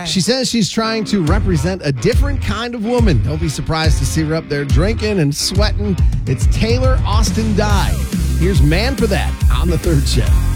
She says she's trying to represent a different kind of woman. Don't be surprised to see her up there drinking and sweating. It's Taylor Austin Dye. Here's Man for That on The Third Shift.